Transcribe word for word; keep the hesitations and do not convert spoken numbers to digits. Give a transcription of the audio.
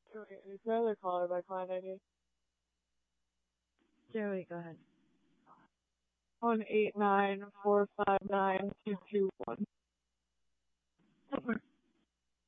Okay, there's another caller by client I D. Joey, go ahead. One eight nine four five nine two